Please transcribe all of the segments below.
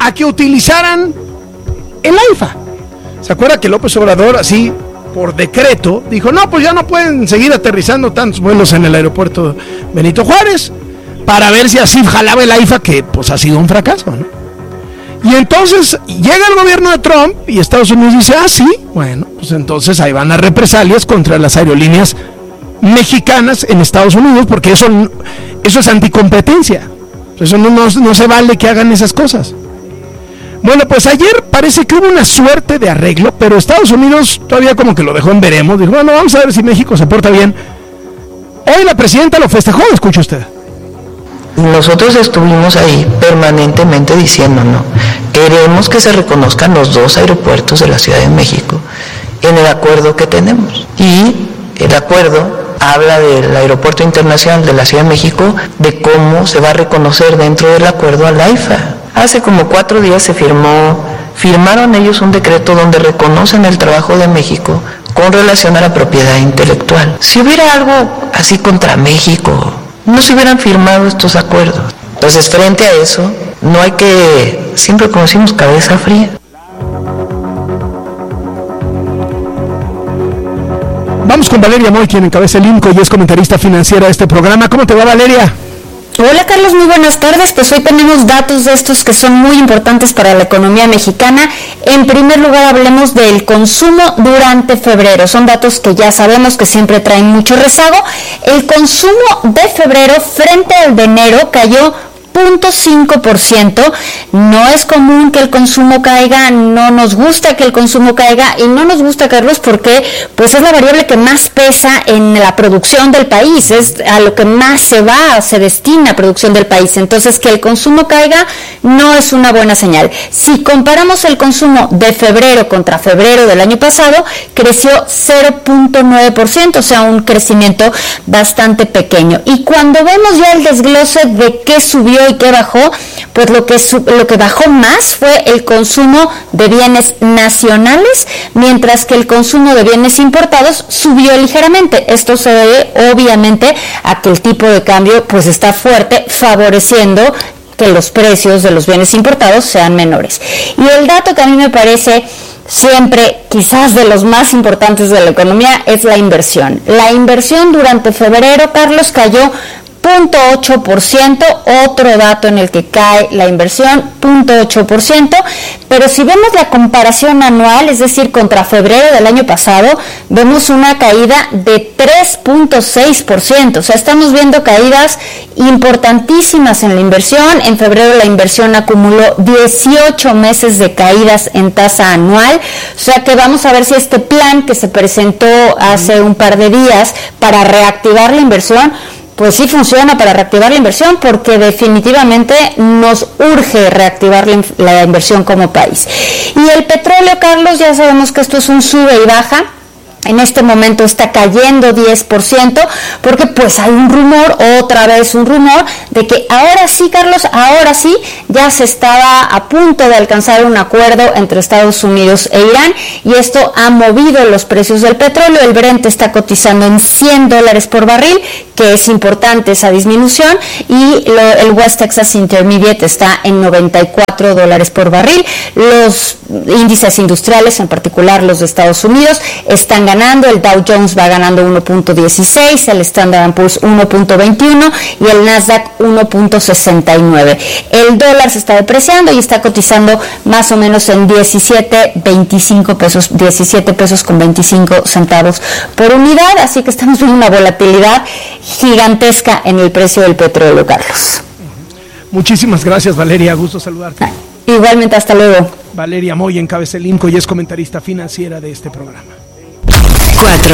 a que utilizaran el AIFA. ¿Se acuerda que López Obrador, así por decreto, dijo, no, pues ya no pueden seguir aterrizando tantos vuelos en el aeropuerto Benito Juárez, para ver si así jalaba el AIFA, que pues ha sido un fracaso, ¿no? Y entonces llega el gobierno de Trump y Estados Unidos dice, sí, bueno, pues entonces ahí van las represalias contra las aerolíneas mexicanas en Estados Unidos, porque eso es anticompetencia. Eso no se vale que hagan esas cosas. Bueno, pues ayer parece que hubo una suerte de arreglo, pero Estados Unidos todavía como que lo dejó en veremos. Dijo, bueno, vamos a ver si México se porta bien. Hoy la presidenta lo festejó, escuche usted. Nosotros estuvimos ahí permanentemente diciendo, no, queremos que se reconozcan los dos aeropuertos de la Ciudad de México en el acuerdo que tenemos. Y el acuerdo habla del Aeropuerto Internacional de la Ciudad de México, de cómo se va a reconocer dentro del acuerdo al AIFA. Hace como 4 días firmaron ellos un decreto donde reconocen el trabajo de México con relación a la propiedad intelectual. Si hubiera algo así contra México, no se hubieran firmado estos acuerdos. Entonces, frente a eso, no hay que, siempre como decimos, cabeza fría. Vamos con Valeria Moy, quien encabeza el INCO y es comentarista financiera de este programa. ¿Cómo te va, Valeria? Hola Carlos, muy buenas tardes. Pues hoy tenemos datos de estos que son muy importantes para la economía mexicana. En primer lugar, hablemos del consumo durante febrero. Son datos que ya sabemos que siempre traen mucho rezago. El consumo de febrero frente al de enero cayó 0.5%. No es común que el consumo caiga, no nos gusta que el consumo caiga y no nos gusta, Carlos, porque pues es la variable que más pesa en la producción del país, es a lo que más se destina a producción del país. Entonces, que el consumo caiga no es una buena señal. Si comparamos el consumo de febrero contra febrero del año pasado, creció 0.9%, o sea, un crecimiento bastante pequeño. Y cuando vemos ya el desglose de qué subió y qué bajó, pues lo que bajó más fue el consumo de bienes nacionales, mientras que el consumo de bienes importados subió ligeramente. Esto se debe obviamente a que el tipo de cambio pues está fuerte, favoreciendo que los precios de los bienes importados sean menores. Y el dato que a mí me parece siempre quizás de los más importantes de la economía es la inversión. La inversión durante febrero, Carlos, cayó 0.8%, otro dato en el que cae la inversión, 0.8%, pero si vemos la comparación anual, es decir, contra febrero del año pasado, vemos una caída de 3.6%, o sea, estamos viendo caídas importantísimas en la inversión. En febrero la inversión acumuló 18 meses de caídas en tasa anual, o sea que vamos a ver si este plan que se presentó hace un par de días para reactivar la inversión, pues sí funciona para reactivar la inversión, porque definitivamente nos urge reactivar la inversión como país. Y el petróleo, Carlos, ya sabemos que esto es un sube y baja. En este momento está cayendo 10%, porque pues hay un rumor, otra vez un rumor, de que ahora sí, Carlos, ahora sí, ya se estaba a punto de alcanzar un acuerdo entre Estados Unidos e Irán, y esto ha movido los precios del petróleo. El Brent está cotizando en $100 por barril, que es importante esa disminución, y el West Texas Intermediate está en $94 por barril. Los índices industriales, en particular los de Estados Unidos, están ganando. El Dow Jones va ganando 1.16, el Standard & Poor's 1.21 y el Nasdaq 1.69. El dólar se está depreciando y está cotizando más o menos en 17.25 pesos, 17 pesos con 25 centavos por unidad, así que estamos viendo una volatilidad gigantesca en el precio del petróleo, Carlos. Muchísimas gracias, Valeria, gusto saludarte. Igualmente, hasta luego. Valeria Moy encabeza el INCO y es comentarista financiera de este programa. 4.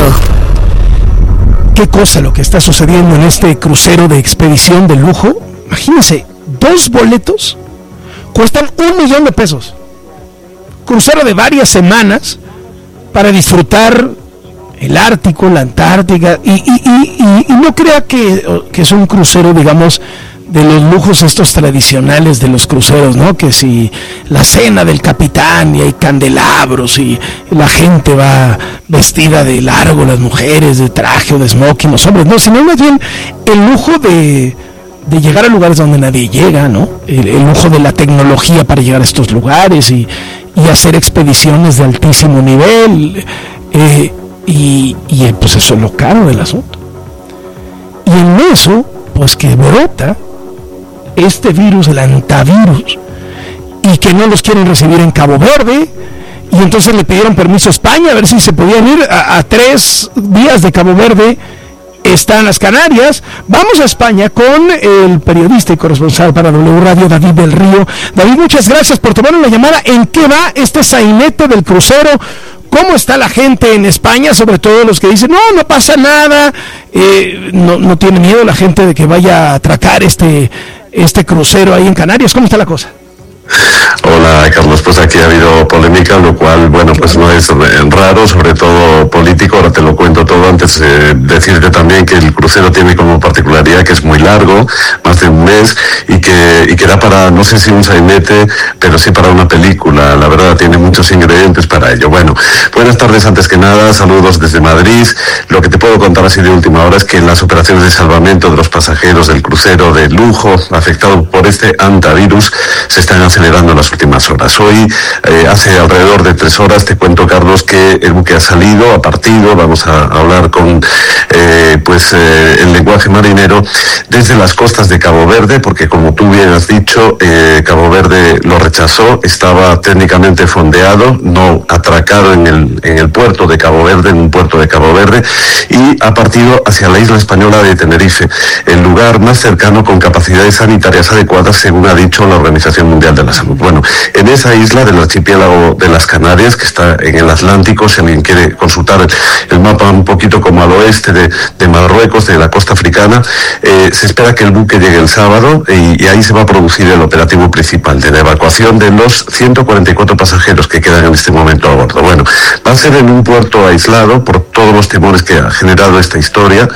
Qué cosa lo que está sucediendo en este crucero de expedición de lujo. Imagínense, 2 boletos cuestan $1,000,000. Crucero de varias semanas para disfrutar el Ártico, la Antártica, y no crea que es un crucero, digamos, de los lujos estos tradicionales de los cruceros, ¿no? Que si la cena del capitán y hay candelabros y la gente va vestida de largo, las mujeres de traje o de smoking, los hombres, no, sino más bien el lujo de de llegar a lugares donde nadie llega, ¿no? El uso de la tecnología para llegar a estos lugares y hacer expediciones de altísimo nivel, pues eso es lo caro del asunto. Y en eso, pues que brota este virus, el antivirus, y que no los quieren recibir en Cabo Verde, y entonces le pidieron permiso a España a ver si se podían ir a 3 días de Cabo Verde. Están las Canarias. Vamos a España con el periodista y corresponsal para W Radio, David del Río. David, muchas gracias por tomar una llamada. ¿En qué va este sainete del crucero? ¿Cómo está la gente en España? Sobre todo los que dicen, no pasa nada. No tiene miedo la gente de que vaya a atracar este crucero ahí en Canarias. ¿Cómo está la cosa? Hola, Carlos, pues aquí ha habido polémica, lo cual, bueno, pues no es raro, sobre todo político. Ahora te lo cuento todo. Antes decirte también que el crucero tiene como particularidad que es muy largo, más de un mes, y que da para, no sé si un sainete, pero sí para una película. La verdad, tiene muchos ingredientes para ello. Bueno, buenas tardes antes que nada, saludos desde Madrid. Lo que te puedo contar así de última hora es que las operaciones de salvamento de los pasajeros del crucero de lujo afectado por este antivirus se están acelerando en las últimas horas. Hoy, hace alrededor de 3 horas, te cuento, Carlos, que el buque ha salido, ha partido. Vamos a hablar con el lenguaje marinero desde las costas de Cabo Verde, porque como tú bien has dicho, Cabo Verde lo rechazó, estaba técnicamente fondeado, no atracado en el puerto de Cabo Verde, en un puerto de Cabo Verde, y ha partido hacia la isla española de Tenerife, el lugar más cercano con capacidades sanitarias adecuadas, según ha dicho la Organización Mundial de la Salud. Bueno, en esa isla del archipiélago de las Canarias, que está en el Atlántico, si alguien quiere consultar el mapa un poquito como al oeste de Marruecos, de la costa africana, se espera que el buque llegue el sábado y ahí se va a producir el operativo principal de la evacuación de los 144 pasajeros que quedan en este momento a bordo. Bueno, va a ser en un puerto aislado por todos los temores que ha generado esta historia,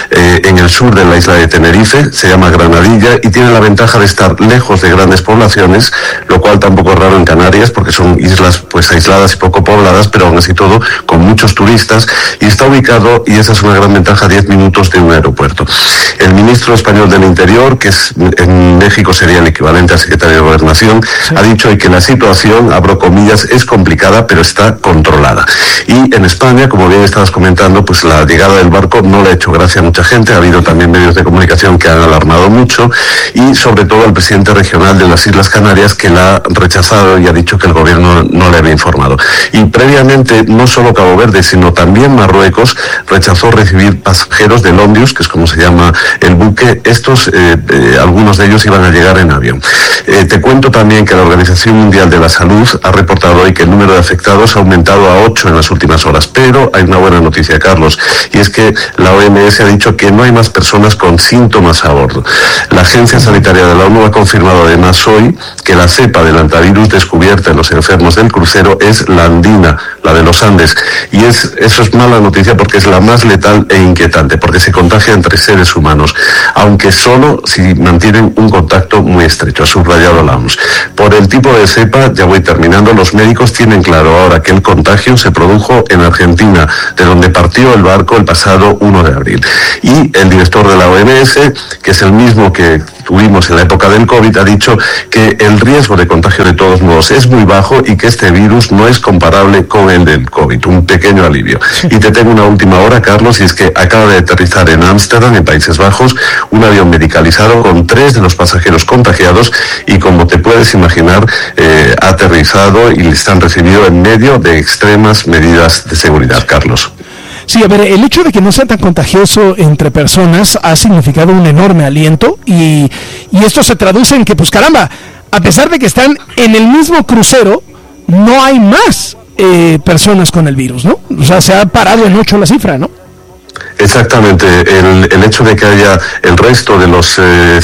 en el sur de la isla de Tenerife. Se llama Granadilla y tiene la ventaja de estar lejos de grandes poblaciones, lo cual tampoco es raro en Canarias porque son islas pues aisladas y poco pobladas, pero aún así todo con muchos turistas, y está ubicado, y esa es una gran ventaja, a 10 minutos de un aeropuerto. El ministro español del Interior, que en México sería el equivalente al secretario de Gobernación, sí, ha dicho hoy que la situación, abro comillas, es complicada pero está controlada. Y en España, como bien estabas comentando, pues la llegada del barco no le ha hecho gracia a mucha gente. Ha habido también medios de comunicación que han alarmado mucho, y sobre todo el presidente regional de las Islas Canarias, que la ha rechazado y ha dicho que el gobierno no le había informado. Y previamente, no solo Cabo Verde, sino también Marruecos rechazó recibir pasajeros del Ondius, que es como se llama el buque. Estos, algunos de ellos iban a llegar en avión. Te cuento también que la Organización Mundial de la Salud ha reportado hoy que el número de afectados ha aumentado a 8 en las últimas horas. Pero hay una buena noticia, Carlos, y es que la OMS ha dicho que no hay más personas con síntomas a bordo. La Agencia Sanitaria de la ONU ha confirmado además hoy que la cepa del antivirus descubierta en los enfermos del crucero es la andina, la de los Andes, y eso es mala noticia porque es la más letal e inquietante, porque se contagia entre seres humanos, aunque solo si mantienen un contacto muy estrecho, ha subrayado la OMS. Por el tipo de cepa, ya voy terminando, los médicos tienen claro ahora que el contagio se produjo en Argentina, de donde partió el barco el pasado 1 de abril. Y el director de la OMS, que es el mismo que tuvimos en la época del COVID, ha dicho que el riesgo de contagio de todos modos es muy bajo y que este virus no es comparable con el del COVID. Un pequeño alivio. Y te tengo una última hora, Carlos, y es que acaba de aterrizar en Ámsterdam, en Países Bajos, un avión medicalizado con 3 de los pasajeros contagiados, y como te puedes imaginar, ha aterrizado y les han recibido en medio de extremas medidas de seguridad, Carlos. Sí, a ver, el hecho de que no sea tan contagioso entre personas ha significado un enorme aliento, y esto se traduce en que, pues caramba, a pesar de que están en el mismo crucero, no hay más personas con el virus, ¿no? O sea, se ha parado en 8 la cifra, ¿no? Exactamente, el hecho de que haya el resto de los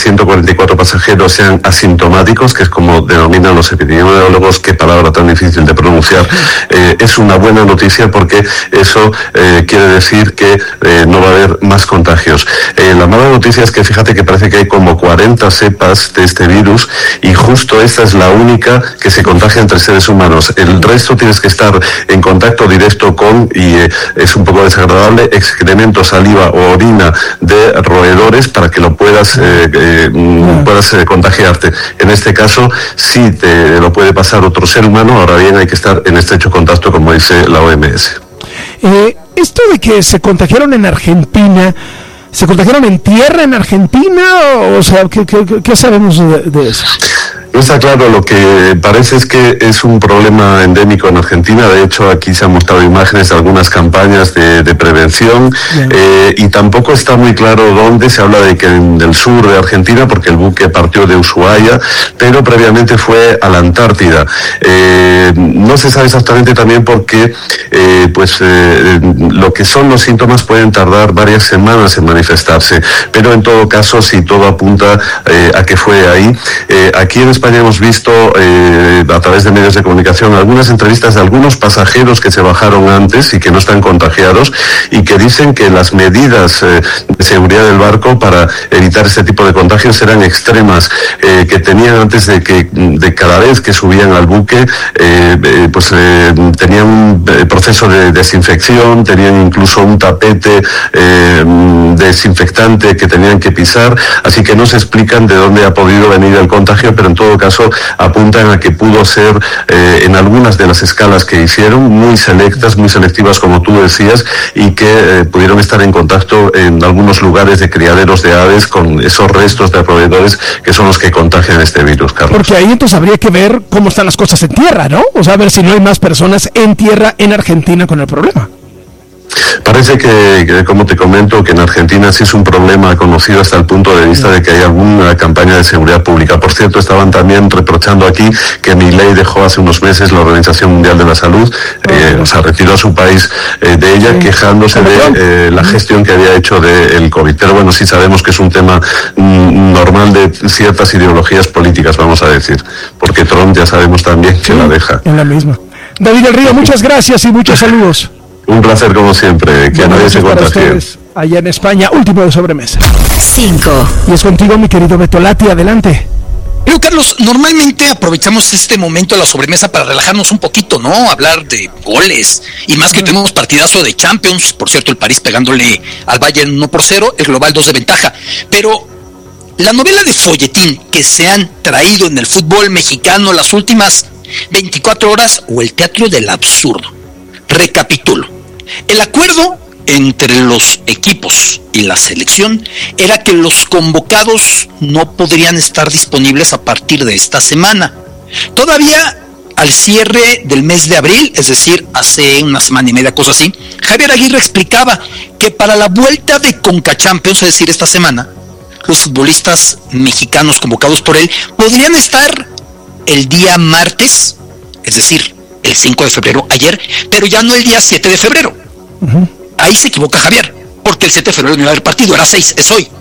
144 pasajeros sean asintomáticos, que es como denominan los epidemiólogos, qué palabra tan difícil de pronunciar, es una buena noticia, porque eso quiere decir que no va a haber más contagios. La mala noticia es que fíjate que parece que hay como 40 cepas de este virus, y justo esta es la única que se contagia entre seres humanos. El resto tienes que estar en contacto directo con, y es un poco desagradable, excrementos alimento, saliva o orina de roedores para que lo puedas contagiarte. En este caso, sí te lo puede pasar otro ser humano. Ahora bien, hay que estar en estrecho contacto, como dice la OMS. Esto de que se contagiaron en Argentina, ¿se contagiaron en tierra en Argentina? O sea, ¿qué sabemos de eso? No está claro, lo que parece es que es un problema endémico en Argentina. De hecho, aquí se han mostrado imágenes de algunas campañas de prevención, y tampoco está muy claro dónde. Se habla de que en el sur de Argentina, porque el buque partió de Ushuaia, pero previamente fue a la Antártida. No se sabe exactamente también porque lo que son los síntomas pueden tardar varias semanas en manifestarse, pero en todo caso, si todo apunta a que fue ahí. Aquí en España hemos visto a través de medios de comunicación algunas entrevistas de algunos pasajeros que se bajaron antes y que no están contagiados, y que dicen que las medidas de seguridad del barco para evitar este tipo de contagios eran extremas, que tenían antes de cada vez que subían al buque, tenían un proceso de desinfección, tenían incluso un tapete desinfectante que tenían que pisar, así que no se explican de dónde ha podido venir el contagio, pero en todo caso apuntan a que pudo ser en algunas de las escalas que hicieron, muy selectas, muy selectivas, como tú decías, y que pudieron estar en contacto en algunos lugares de criaderos de aves con esos restos de roedores que son los que contagian este virus, Carlos. Porque ahí entonces habría que ver cómo están las cosas en tierra, ¿no? O sea, a ver si no hay más personas en tierra en Argentina con el problema. Parece que, como te comento, que en Argentina sí es un problema conocido hasta el punto de vista de que hay alguna campaña de seguridad pública. Por cierto, estaban también reprochando aquí que Milei dejó hace unos meses la Organización Mundial de la Salud, retiró a su país de ella, quejándose de la gestión que había hecho del COVID. Pero bueno, sí sabemos que es un tema normal de ciertas ideologías políticas, vamos a decir, porque Trump ya sabemos también que la deja. En la misma. David del Río, muchas gracias y muchos saludos. Un placer como siempre, que nadie se contagie. Allá en España, último de sobremesa. 5. Y es contigo, mi querido Beto Lati, adelante. Pero Carlos, normalmente aprovechamos este momento de la sobremesa para relajarnos un poquito, ¿no? Hablar de goles, y más que tenemos partidazo de Champions, por cierto, el París pegándole al Bayern 1-0, el global 2 de ventaja, pero la novela de folletín que se han traído en el fútbol mexicano las últimas 24 horas, o el teatro del absurdo. Recapitulo. El acuerdo entre los equipos y la selección era que los convocados no podrían estar disponibles a partir de esta semana. Todavía al cierre del mes de abril, es decir, hace una semana y media, cosa así, Javier Aguirre explicaba que para la vuelta de CONCACHAMPIONS, es decir, esta semana, los futbolistas mexicanos convocados por él podrían estar el día martes, es decir, el 5 de febrero, ayer, pero ya no el día 7 de febrero. Ahí se equivoca Javier, porque el 7 de febrero no iba a haber partido, era 6, es hoy.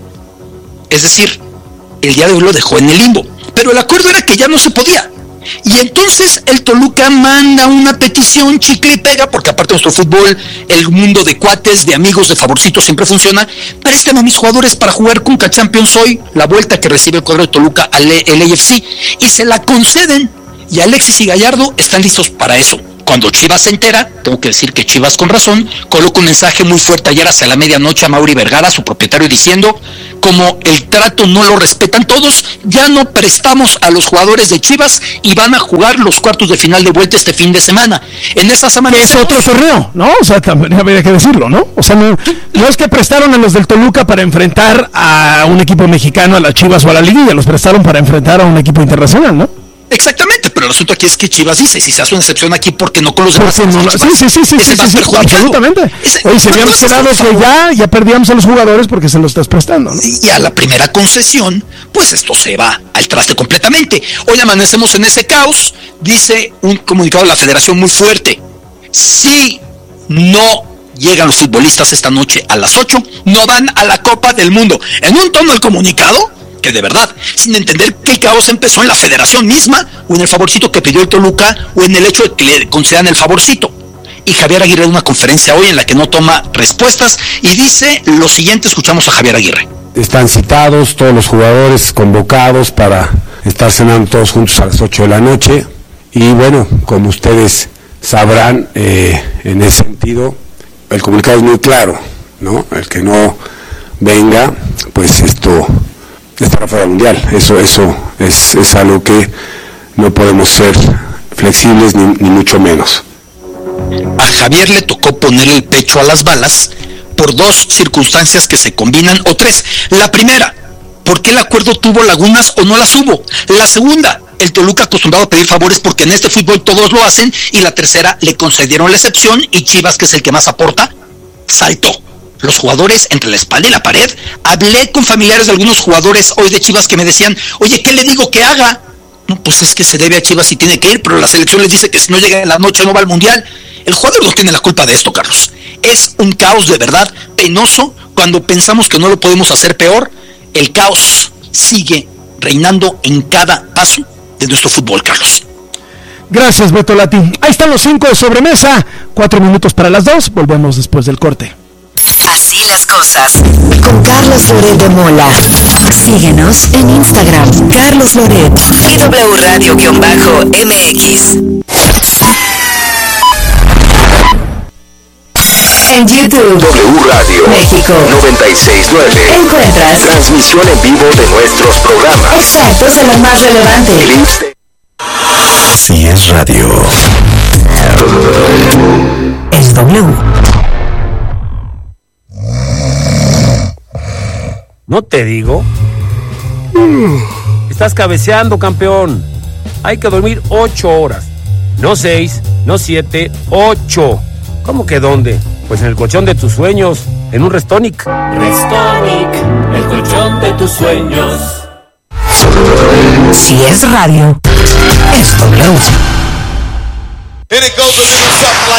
Es decir, el día de hoy lo dejó en el limbo, pero el acuerdo era que ya no se podía. Y entonces el Toluca manda una petición, chicle y pega, porque aparte de nuestro fútbol, el mundo de cuates, de amigos, de favorcitos siempre funciona. Préstame a mis jugadores para jugar CONCACHAMPIONS hoy, la vuelta que recibe el cuadro de Toluca al LAFC, y se la conceden. Y Alexis y Gallardo están listos para eso. Cuando Chivas se entera, tengo que decir que Chivas con razón, coloca un mensaje muy fuerte ayer hacia la medianoche a Mauri Vergara, su propietario, diciendo, como el trato no lo respetan todos, ya no prestamos a los jugadores de Chivas y van a jugar los cuartos de final de vuelta este fin de semana. En esa semana es otro torneo, ¿no? O sea, también habría que decirlo, ¿no? O sea, no es que prestaron a los del Toluca para enfrentar a un equipo mexicano, a las Chivas o a la Liguilla, los prestaron para enfrentar a un equipo internacional, ¿no? Exactamente, pero el asunto aquí es que Chivas dice, si se hace una excepción aquí, porque no con los demás. Sí, absolutamente. Oye, se habíamos quedado que ya perdíamos a los jugadores porque se los estás prestando, ¿no? Y a la primera concesión, pues esto se va al traste completamente. Hoy amanecemos en ese caos, dice un comunicado de la Federación muy fuerte. Si no llegan los futbolistas esta noche a las 8, no van a la Copa del Mundo. En un tono del comunicado que de verdad, sin entender que el caos empezó en la federación misma, o en el favorcito que pidió el Toluca, o en el hecho de que le concedan el favorcito. Y Javier Aguirre da una conferencia hoy en la que no toma respuestas y dice lo siguiente. Escuchamos a Javier Aguirre. Están citados todos los jugadores convocados para estar cenando todos juntos a las 8 de la noche, y bueno, como ustedes sabrán, en ese sentido el comunicado es muy claro. ¿no? El que no venga, pues esto estará fuera del Mundial. Eso es algo que no podemos ser flexibles ni mucho menos. A Javier le tocó ponerle el pecho a las balas por dos circunstancias que se combinan, o tres. La primera, ¿por qué el acuerdo tuvo lagunas o no las hubo? La segunda, el Toluca acostumbrado a pedir favores porque en este fútbol todos lo hacen. Y la tercera, le concedieron la excepción y Chivas, que es el que más aporta, saltó. Los jugadores entre la espalda y la pared. Hablé con familiares de algunos jugadores hoy de Chivas que me decían, oye, ¿qué le digo que haga? No, pues es que se debe a Chivas y tiene que ir, pero la selección les dice que si no llega en la noche no va al Mundial. El jugador no tiene la culpa de esto, Carlos. Es un caos de verdad penoso. Cuando pensamos que no lo podemos hacer peor, el caos sigue reinando en cada paso de nuestro fútbol, Carlos. Gracias, Beto Lati. Ahí están los 5 de sobremesa. 4 minutos para las 2. Volvemos después del corte. Así las cosas. Con Carlos Loret de Mola. Síguenos en Instagram, Carlos Loret y W Radio-MX. En YouTube, W Radio México 96.9. encuentras Transmisión en vivo de nuestros programas. extractos de lo más relevante. Clips de... Si es radio. Es W. ¿No te digo? Estás cabeceando, campeón. Hay que dormir 8 horas. No 6, no 7, 8. ¿Cómo que dónde? Pues en el colchón de tus sueños, en un Restonic. Restonic, el colchón de tus sueños. Si es radio, es W. And it goes a little something like